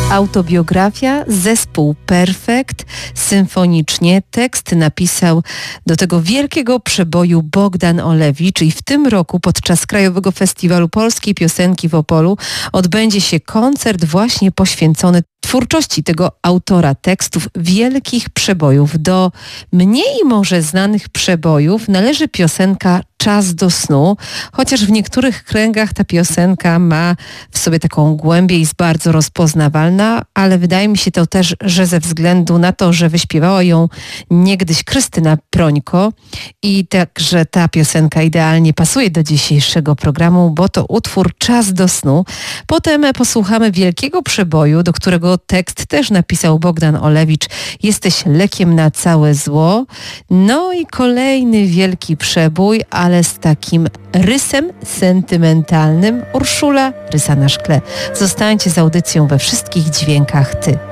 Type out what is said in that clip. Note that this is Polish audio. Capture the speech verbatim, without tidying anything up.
Autobiografia, zespół Perfekt, symfonicznie. Tekst napisał do tego wielkiego przeboju Bogdan Olewicz i w tym roku podczas Krajowego Festiwalu Polskiej Piosenki w Opolu odbędzie się koncert właśnie poświęcony twórczości tego autora tekstów wielkich przebojów. Do mniej może znanych przebojów należy piosenka Czas do snu, chociaż w niektórych kręgach ta piosenka ma w sobie taką głębię i jest bardzo rozpoznawalna, ale wydaje mi się to też, że ze względu na to, że wyśpiewała ją niegdyś Krystyna Prońko i także ta piosenka idealnie pasuje do dzisiejszego programu, bo to utwór Czas do snu. Potem posłuchamy wielkiego przeboju, do którego tekst też napisał Bogdan Olewicz. Jesteś lekiem na całe zło. No i kolejny wielki przebój, ale z takim rysem sentymentalnym. Urszula, Rysa na szkle. Zostańcie z audycją We wszystkich dźwiękach Ty.